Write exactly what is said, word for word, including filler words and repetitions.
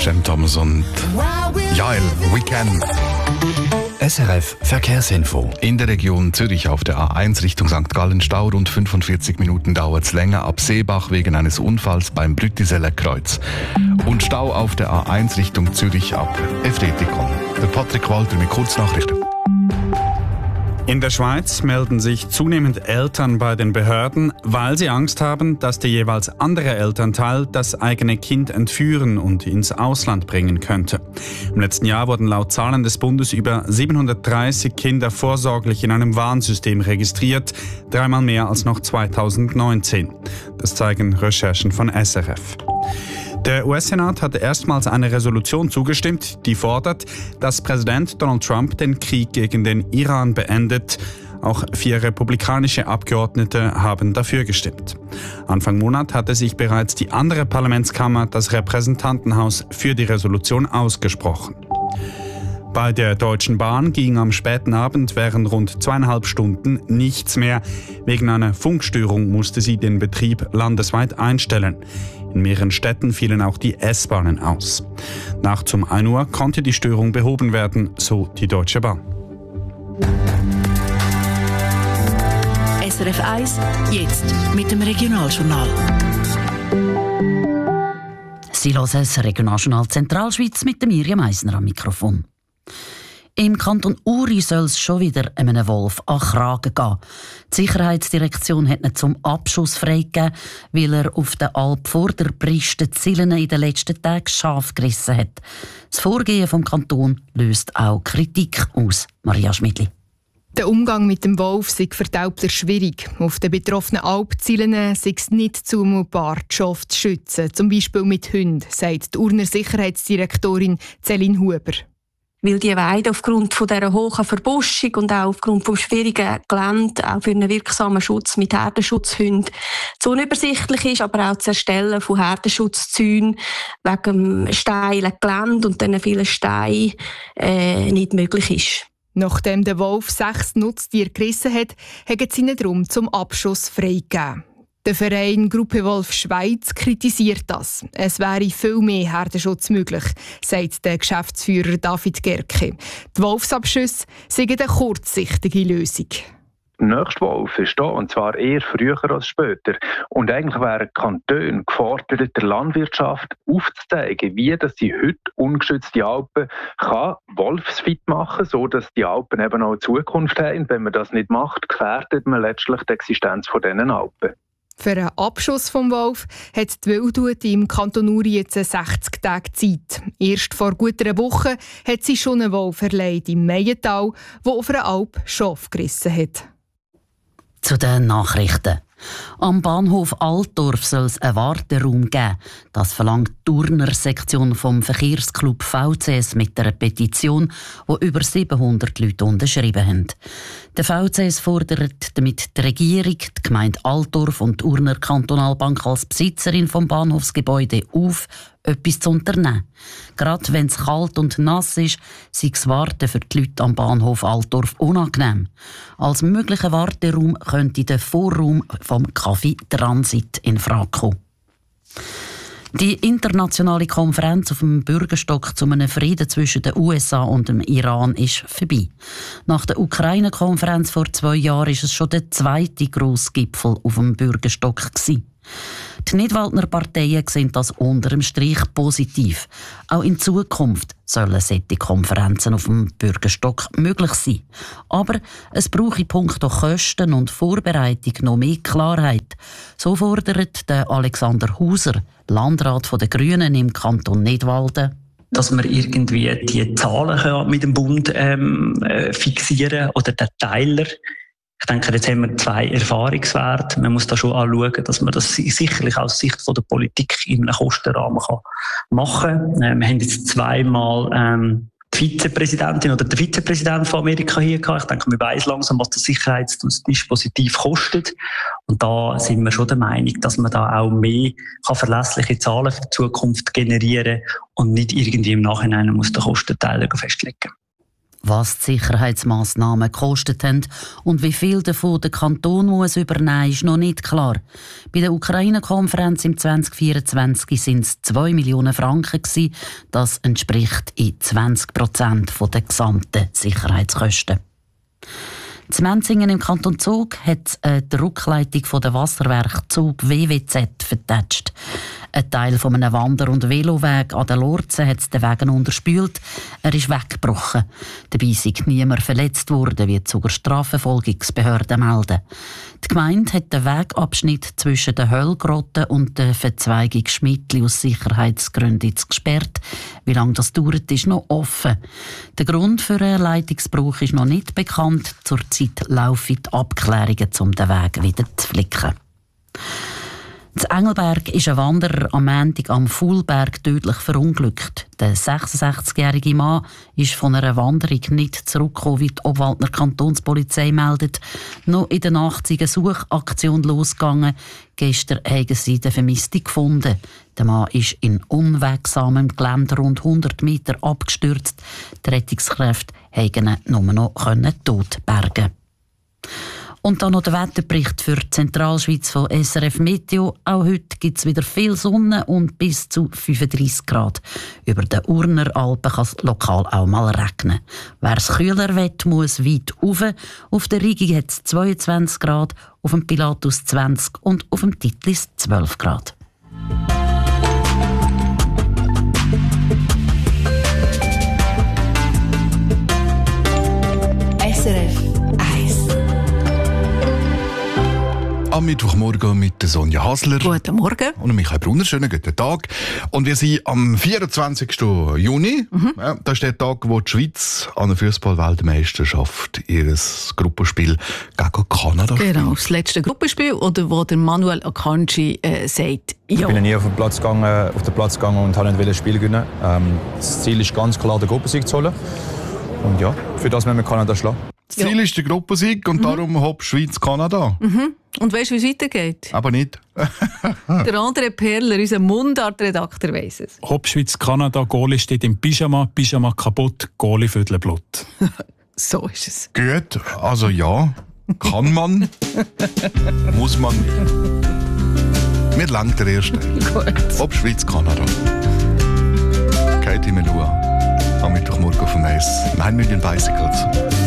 Cem Thomas und Jael, We Can. S R F Verkehrsinfo. In der Region Zürich auf der A eins Richtung Sankt Gallen Stau. Rund fünfundvierzig Minuten dauert es länger ab Seebach wegen eines Unfalls beim Brüttiseller Kreuz. Und Stau auf der A eins Richtung Zürich ab Efretikon. Der Patrick Walter mit Kurznachrichten. In der Schweiz melden sich zunehmend Eltern bei den Behörden, weil sie Angst haben, dass der jeweils andere Elternteil das eigene Kind entführen und ins Ausland bringen könnte. Im letzten Jahr wurden laut Zahlen des Bundes über siebenhundertdreißig Kinder vorsorglich in einem Warnsystem registriert, dreimal mehr als noch zweitausendneunzehn. Das zeigen Recherchen von S R F. Der U S-Senat hat erstmals eine Resolution zugestimmt, die fordert, dass Präsident Donald Trump den Krieg gegen den Iran beendet. Auch vier republikanische Abgeordnete haben dafür gestimmt. Anfang Monat hatte sich bereits die andere Parlamentskammer, das Repräsentantenhaus, für die Resolution ausgesprochen. Bei der Deutschen Bahn ging am späten Abend während rund zweieinhalb Stunden nichts mehr. Wegen einer Funkstörung musste sie den Betrieb landesweit einstellen. In mehreren Städten fielen auch die S-Bahnen aus. Nachts um ein Uhr konnte die Störung behoben werden, so die Deutsche Bahn. S R F eins, jetzt mit dem Regionaljournal. Sie hören das Regionaljournal Zentralschweiz mit Miriam Eisner am Mikrofon. Im Kanton Uri soll es schon wieder einem Wolf an den Kragen gehen. Die Sicherheitsdirektion hat ihn zum Abschuss freigegeben, weil er auf der Alp vor der Briste Zillen in den letzten Tagen scharf gerissen hat. Das Vorgehen vom Kanton löst auch Kritik aus. Maria Schmidli. Der Umgang mit dem Wolf sei verdaubler schwierig. Auf den betroffenen Alpzielen sei es nicht zumutbar, die Schafe zu schützen, zum Beispiel mit Hunden, sagt die Urner Sicherheitsdirektorin Céline Huber. Weil die Weide aufgrund von dieser hohen Verbuschung und auch aufgrund des schwierigen Gelände auch für einen wirksamen Schutz mit Herdenschutzhunden zu unübersichtlich ist, aber auch das Erstellen von Herdenschutzzäunen wegen dem steilen Gelände und diesen vielen Steinen äh, nicht möglich ist. Nachdem der Wolf sechs Nutztiere gerissen hat, haben sie ihn darum zum Abschuss freigegeben. Der Verein Gruppe Wolf Schweiz kritisiert das. Es wäre viel mehr Herdenschutz möglich, sagt der Geschäftsführer David Gerke. Die Wolfsabschüsse seien eine kurzsichtige Lösung. Der nächste Wolf ist da, und zwar eher früher als später. Und eigentlich wären Kantone gefordert, der Landwirtschaft aufzuzeigen, wie dass sie heute ungeschützte Alpen kann wolfsfit machen kann, sodass die Alpen eben auch Zukunft haben. Wenn man das nicht macht, gefährdet man letztlich die Existenz von diesen Alpen. Für einen Abschuss vom Wolf hat die Wildhut im Kanton Uri jetzt sechzig Tage Zeit. Erst vor gut einer Woche hat sie schon einen Wolf erlegt im Meiental, der auf einer Alp Schaf gerissen hat. Zu den Nachrichten. Am Bahnhof Altdorf soll es einen Warteraum geben. Das verlangt die Urner Sektion vom Verkehrsclub V C S mit einer Petition, die über siebenhundert Leute unterschrieben haben. Der V C S fordert damit die Regierung, die Gemeinde Altdorf und die Urner Kantonalbank als Besitzerin vom Bahnhofsgebäude auf, etwas zu unternehmen. Gerade wenn es kalt und nass ist, sei das Warten für die Leute am Bahnhof Altdorf unangenehm. Als möglicher Warteraum könnte der Vorraum vom Café Transit in Frage kommen. Die internationale Konferenz auf dem Bürgerstock zu einem Frieden zwischen den U S A und dem Iran ist vorbei. Nach der Ukraine-Konferenz vor zwei Jahren ist es schon der zweite grosse Gipfel auf dem Bürgerstock gewesen. Die Nidwaldner Parteien sehen das unter dem Strich positiv. Auch in Zukunft sollen solche Konferenzen auf dem Bürgerstock möglich sein. Aber es brauche in puncto Kosten und Vorbereitung noch mehr Klarheit. So fordert der Alexander Hauser, Landrat der Grünen im Kanton Nidwalden, dass wir irgendwie die Zahlen mit dem Bund ähm, fixieren oder den Teiler. Ich denke, jetzt haben wir zwei Erfahrungswerte. Man muss da schon anschauen, dass man das sicherlich aus Sicht von der Politik in einem Kostenrahmen kann machen kann. Äh, wir haben jetzt zweimal ähm, die Vizepräsidentin oder der Vizepräsident von Amerika hier gehabt. Ich denke, man weiss langsam, was das Sicherheitsdispositiv kostet. Und da sind wir schon der Meinung, dass man da auch mehr kann verlässliche Zahlen für die Zukunft generieren und nicht irgendwie im Nachhinein muss den Kostenteiler festlegen. Was die Sicherheitsmassnahmen gekostet haben und wie viel davon der Kanton muss übernehmen, ist noch nicht klar. Bei der Ukraine-Konferenz im zwanzig vierundzwanzig waren es zwei Millionen Franken. Das entspricht in zwanzig Prozent der gesamten Sicherheitskosten. In Menzingen im Kanton Zug hat äh, die Rückleitung von der Wasserwerk Zug W W Z vertätscht. Ein Teil von einem Wander- und Veloweg an der Lorze hat den Weg unterspült. Er ist weggebrochen. Dabei sei niemand verletzt worden, wie die Zuger Strafverfolgungsbehörden melden. Die Gemeinde hat den Wegabschnitt zwischen der Höllgrotte und der Verzweigung Schmidtli aus Sicherheitsgründen gesperrt. Wie lange das dauert, ist noch offen. Der Grund für einen Leitungsbruch ist noch nicht bekannt. Zurzeit laufen die Abklärungen, um den Weg wieder zu flicken. In Engelberg ist ein Wanderer am Montag am Fuhlberg tödlich verunglückt. Der sechsundsechzigjährige Mann ist von einer Wanderung nicht zurückgekommen, wie die Obwaldner Kantonspolizei meldet. Noch in der Nacht ist eine Suchaktion losgegangen. Gestern haben sie den Vermissten gefunden. Der Mann ist in unwegsamem Gelände rund hundert Meter abgestürzt. Die Rettungskräfte konnten ihn nur noch tot bergen. Und dann noch der Wetterbericht für die Zentralschweiz von S R F Meteo. Auch heute gibt es wieder viel Sonne und bis zu fünfunddreissig Grad. Über den Urner Alpen kann es lokal auch mal regnen. Wer es kühler will, muss weit rauf. Auf der Rigi hat es zweiundzwanzig Grad, auf dem Pilatus zwanzig und auf dem Titlis zwölf Grad. S R F Am Mittwochmorgen mit Sonja Hasler. Guten Morgen. Und Michael Brunner. Schönen guten Tag. Und wir sind am vierundzwanzigsten Juni. Mhm. Ja, das ist der Tag, wo die Schweiz an der Fußball-Weltmeisterschaft ihr Gruppenspiel gegen Kanada spielt. Genau, das letzte Gruppenspiel, oder wo der Manuel Akanji äh, sagt, ja. Ich bin nie auf den Platz gegangen, auf den Platz gegangen und habe nicht das Spiel gewinnen. Ähm, das Ziel ist ganz klar, den Gruppensieg zu holen. Und ja, für das müssen wir Kanada schlagen. Das Ziel ja. ist der Gruppensieg und mhm. darum hopp Schweiz-Kanada. Mhm. Und weißt du, wie es weitergeht? Aber nicht. Der André Perler, unser Mundart-Redakteur, weiss es. Hopp Schweiz-Kanada, Goalie steht im Pyjama, Pyjama kaputt, Goalie viertel Blut. So ist es. Gut, also ja, kann man, muss man nicht. Mir langt der erste. Gut. Hopp Schweiz-Kanada. Katie Melua am Mittwochmorgen auf dem Eis. Nine Million Bicycles.